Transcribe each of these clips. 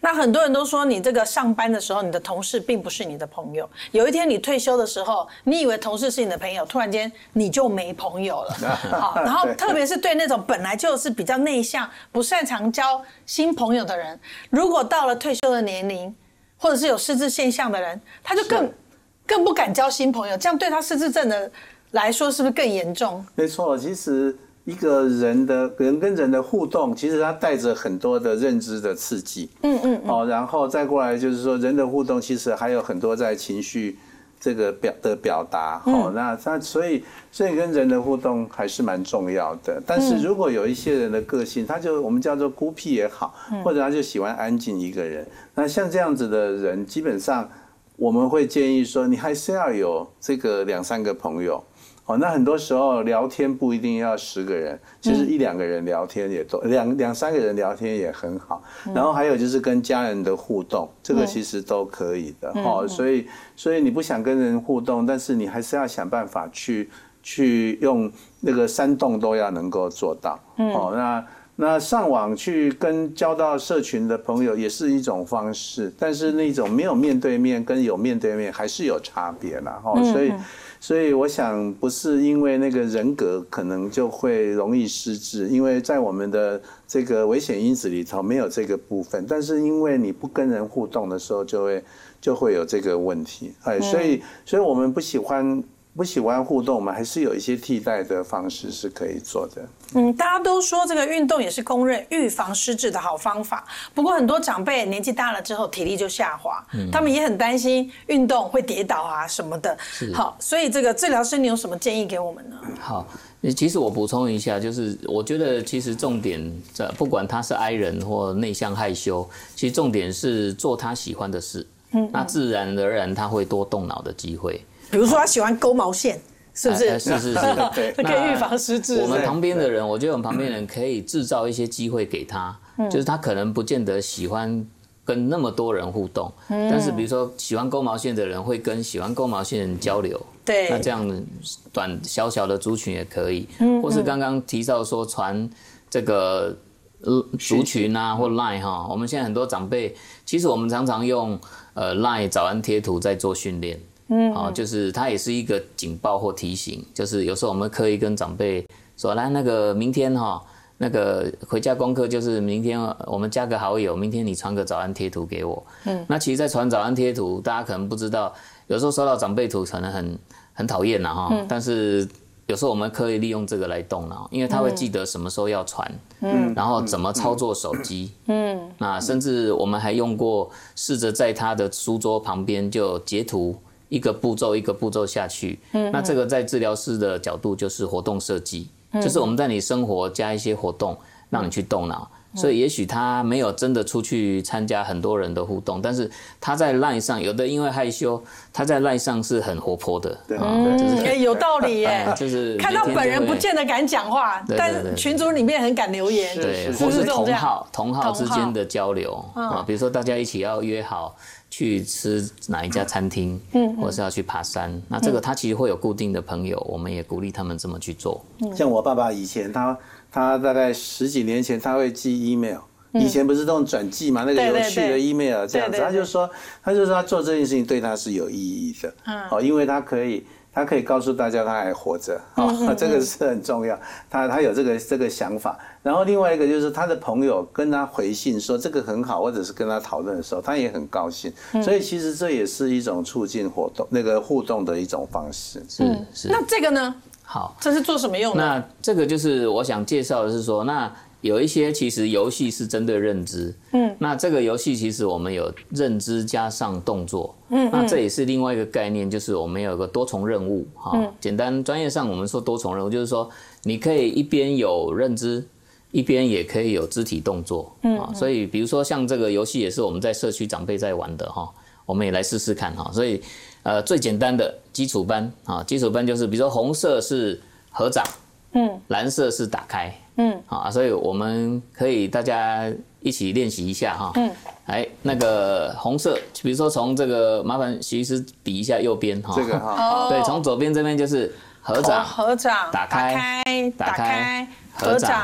那很多人都说，你这个上班的时候，你的同事并不是你的朋友。有一天你退休的时候，你以为同事是你的朋友，突然间你就没朋友了。好，然后特别是对那种本来就是比较内向、不擅长交新朋友的人，如果到了退休的年龄，或者是有失智现象的人，他就更不敢交新朋友，这样对他失智症的来说是不是更严重？ 没错，其实一个人跟人的互动，其实它带着很多的认知的刺激，然后再过来就是说人的互动，其实还有很多在情绪这个表达，那所以跟人的互动还是蛮重要的。但是如果有一些人的个性，我们叫做孤僻也好，或者他就喜欢安静一个人，那像这样子的人，基本上我们会建议说，你还是要有这个2-3个朋友。那很多时候聊天不一定要10个人，其实1-2个人聊天也都2-3个人聊天也很好。然后还有就是跟家人的互动，这个其实都可以的。所以你不想跟人互动，但是你还是要想办法去用那个3动都要能够做到。那上网去交到社群的朋友也是一种方式，但是那种没有面对面跟有面对面还是有差别啦。所以我想不是因为那个人格可能就会容易失智，因为在我们的这个危险因子里头没有这个部分，但是因为你不跟人互动的时候就会有这个问题。所以我们不喜欢互动，我们还是有一些替代的方式是可以做的。 大家都说这个运动也是公认预防失智的好方法。不过很多长辈年纪大了之后体力就下滑，他们也很担心运动会跌倒啊什么的。好，所以这个治疗师你有什么建议给我们呢？ 好，其实我补充一下，就是我觉得其实重点不管他是 I 人或内向害羞，其实重点是做他喜欢的事。那自然而然他会多动脑的机会。比如说他喜欢勾毛线，是不是？ 是， 可以预防失智。 我们旁边的人，我觉得我们旁边的人可以制造一些机会给他，就是他可能不见得喜欢跟那么多人互动，但是比如说喜欢勾毛线的人会跟喜欢勾毛线的人交流， 对， 那这样小的族群也可以，或是刚刚提到说传这个族群啊或 Line 哈，我们现在很多长辈，其实我们常常用Line 早安贴图在做训练。就是它也是一个警报或提醒，就是有时候我们刻意跟长辈说，来那个明天那个回家功课就是明天我们加个好友，明天你传个早安贴图给我。那其实在传早安贴图，大家可能不知道，有时候收到长辈图可能很讨厌啦但是有时候我们可以利用这个来动脑，因为他会记得什么时候要传，然后怎么操作手机，那甚至我们还用过试着在他的书桌旁边就截图。一个步骤下去，那这个在治疗师的角度就是活动设计，就是我们在你生活加一些活动，让你去动脑。所以也许他没有真的出去参加很多人的互动，但是他在 LINE 上，有的因为害羞，他在 LINE 上是很活泼的。 有道理耶。 就是看到本人不见得敢讲话，但是群组里面很敢留言。 对，或是同好之间的交流比如说大家一起要约好去吃哪一家餐厅，或是要去爬山，那这个他其实会有固定的朋友，我们也鼓励他们这么去做。 像我爸爸以前他大概10几年前他会寄 email，以前不是都用转寄嘛，那个有趣的 email 这样子，他就说他做这件事情对他是有意义的，因为他可以告诉大家他还活着，这个是很重要。他有这个想法，然后另外一个就是他的朋友跟他回信说这个很好，或者是跟他讨论的时候，他也很高兴。所以其实这也是一种促进活动那个互动的一种方式。 是。 那这个呢？ 好， 这是做什么用的？ 那这个就是我想介绍的是说，那有一些其实游戏是针对认知，那这个游戏其实我们有认知加上动作，那这也是另外一个概念，就是我们有个多重任务简单专业上我们说多重任务，就是说你可以一边有认知，一边也可以有肢体动作，所以比如说像这个游戏也是我们在社区长辈在玩的我们也来试试看所以最简单的基础班基础班就是比如说红色是合掌，蓝色是打开，所以我们可以大家一起练习一下来那个红色，比如说从这个麻烦徐医师比一下右边这个对，从左边这边就是合掌， 打开， 合掌，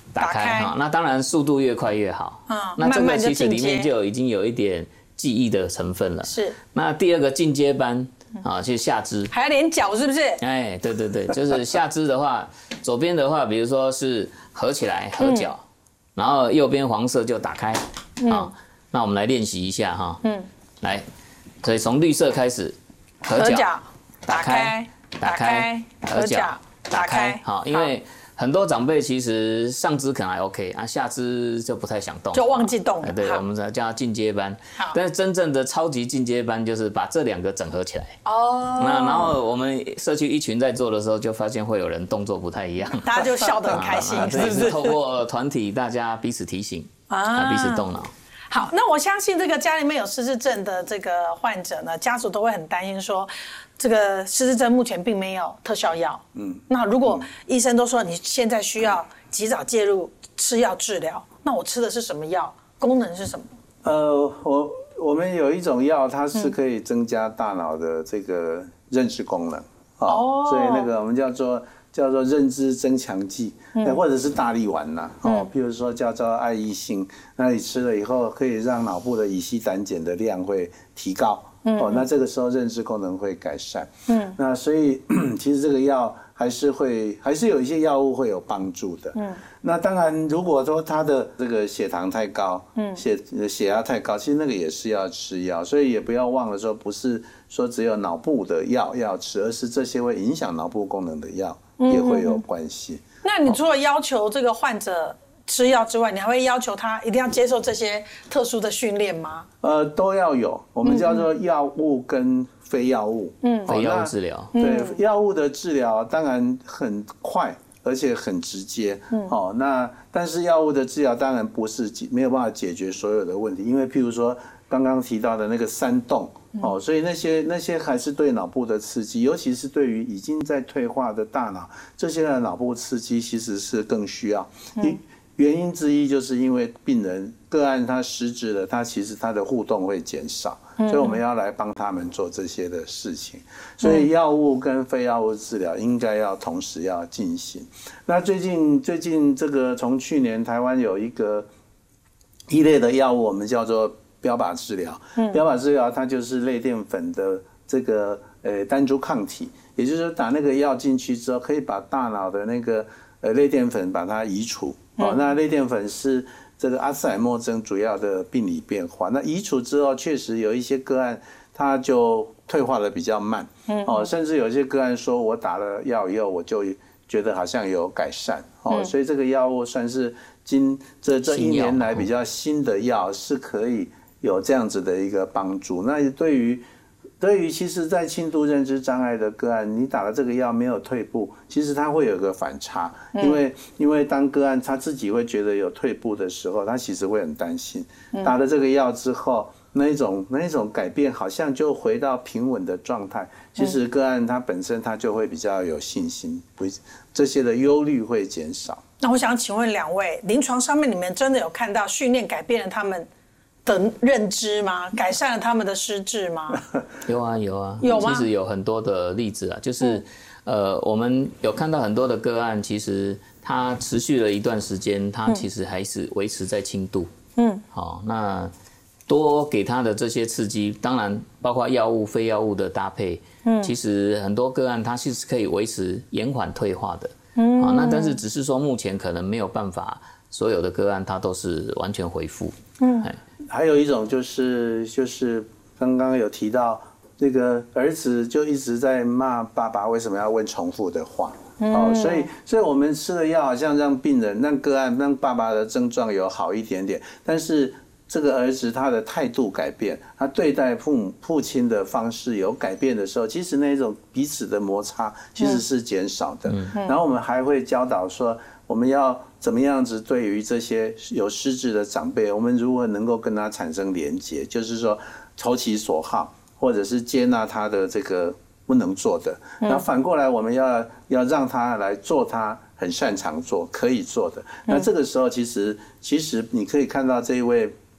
打开哈。那当然速度越快越好。那这个其实里面就已经有一点记忆的成分了。 是。 那第二个进阶班就是下肢， 还要连脚是不是？ 哎，对对对，就是下肢的话，左边的话，比如说是合起来合脚，然后右边黄色就打开。那我们来练习一下哈。来，所以从绿色开始，合脚，打开，打开，合脚，打开。好，因为很多长辈其实上肢可能还 OK 啊，下肢就不太想动， 就忘记动了。 对，我们叫它进阶班。但是真正的超级进阶班就是把这两个整合起来。然后我们社区一群在做的时候，就发现会有人动作不太一样， 大家就笑得很开心， 是不是？透过团体大家彼此提醒彼此动脑。 好，那我相信这个家里面有失智症的这个患者呢，家属都会很担心说，这个失智症目前并没有特效药。那如果医生都说你现在需要及早介入吃药治疗，那我吃的是什么药？功能是什么？ 我们有一种药，它是可以增加大脑的这个认知功能。所以那个我们叫做认知增强剂，或者是大力丸呐，譬如说叫做爱益星，那你吃了以后可以让脑部的乙酰胆碱的量会提高，那这个时候认知功能会改善，那所以其实这个药还是有一些药物会有帮助的，那当然如果说他的这个血糖太高，血压太高，其实那个也是要吃药，所以也不要忘了说不是说只有脑部的药要吃，而是这些会影响脑部功能的药也会有关系。 那你除了要求这个患者吃药之外，你还会要求他一定要接受这些特殊的训练吗？ 都要有，我们叫做药物跟非药物。 非药物治疗。 对，药物的治疗当然很快，而且很直接。那但是药物的治疗当然没有办法解决所有的问题，因为譬如说刚刚提到的那个3动。所以那些还是对脑部的刺激，尤其是对于已经在退化的大脑，这些的脑部刺激其实是更需要。原因之一就是因为病人个案他失智了，其实他的互动会减少，所以我们要来帮他们做这些的事情。所以药物跟非药物治疗应该要同时要进行。那最近这个从去年台湾有一类的药物，我们叫做标靶治疗。标靶治疗它就是类淀粉的这个单株抗体，也就是说打那个药进去之后，可以把大脑的那个类淀粉把它移除。那类淀粉是这个阿兹海默症主要的病理变化。那移除之后，确实有一些个案它就退化的比较慢。甚至有一些个案说我打了药以后，我就觉得好像有改善。所以这个药物算是这1年来比较新的药，是可以有这样子的一个帮助。那对于其实在轻度认知障碍的个案，你打了这个药没有退步，其实它会有个反差，因为当个案他自己会觉得有退步的时候，他其实会很担心。打了这个药之后，那一种改变好像就回到平稳的状态，其实个案他本身他就会比较有信心，这些的忧虑会减少。 那我想请问2位，临床上面你们真的有看到训练改变了他们的认知吗？改善了他们的失智吗？ 有啊，有吗？其实有很多的例子啊，就是我们有看到很多的个案，其实他持续了一段时间，他其实还是维持在轻度。好，那多给他的这些刺激，当然包括药物、非药物的搭配，其实很多个案它其实可以维持延缓退化的。好，那但是只是说目前可能没有办法，所有的个案它都是完全恢复。 还有一种就是刚刚有提到这个儿子就一直在骂爸爸为什么要问重复的话。所以我们吃的药好像让个案让爸爸的症状有好一点点，但是这个儿子他的态度改变，他对待父亲的方式有改变的时候，其实那种彼此的摩擦其实是减少的。然后我们还会教导说，我们要怎么样子对于这些有失智的长辈，我们如何能够跟他产生连结，就是说投其所好，或者是接纳他的这个不能做的。然后反过来，我们要让他来做他很擅长做、可以做的。那这个时候，其实你可以看到这一位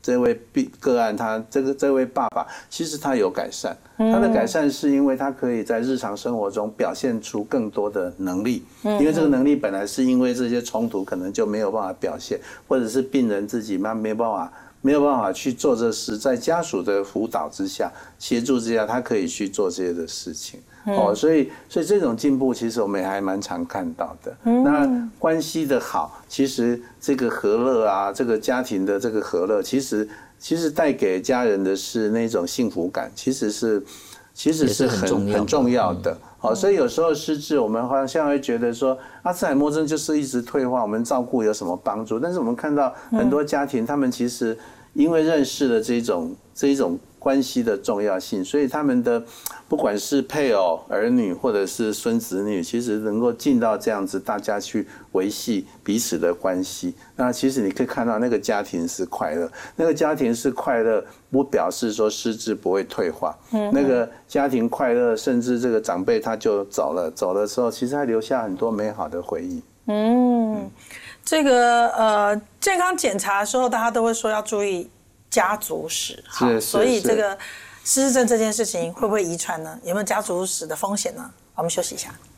这位个案，他这位爸爸其实他有改善，他的改善是因为他可以在日常生活中表现出更多的能力，因为这个能力本来是因为这些冲突可能就没有办法表现，或者是病人自己没有办法去做这事，在家属的辅导之下、协助之下，他可以去做这些的事情。所以这种进步其实我们也还蛮常看到的。那关系的好，其实这个和乐啊，这个家庭的这个和乐，其实带给家人的是那种幸福感，其实是很重要的。所以有时候失智，我们好像会觉得说阿兹海默症就是一直退化，我们照顾有什么帮助？但是我们看到很多家庭，他们其实因为认识了这一种关系的重要性，所以他们的不管是配偶、儿女或者是孙子女，其实能够进到这样子，大家去维系彼此的关系。那其实你可以看到那个家庭是快乐，那个家庭是快乐，不表示说失智不会退化。那个家庭快乐，甚至这个长辈他就走了的时候，其实还留下很多美好的回忆。 这个健康检查的时候，大家都会说要注意家族史，所以这个失智症这件事情会不会遗传呢？有没有家族史的风险呢？我们休息一下。